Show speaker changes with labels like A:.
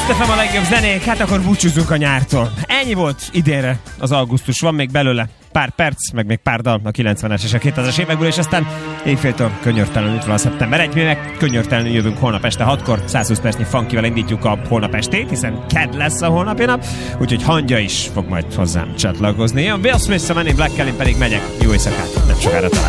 A: Aztán a legjobb zenék, hát akkor búcsúzzunk a nyártól. Ennyi volt idénre az augusztus, van még belőle pár perc, meg még pár dal a 90-es és a 2000-es évekből, és aztán éjféltől könyörtelenül itt van a szeptember 1, mi meg könyörtelenül jövünk holnap este 6-kor, 120 percnyi funkival indítjuk a holnap estét, hiszen kedd lesz a holnapi nap, úgyhogy Hangya is fog majd hozzám csatlakozni. Én Will Smith, a Men in Black-kel, én pedig megyek, jó éjszakát, nem sokára talán.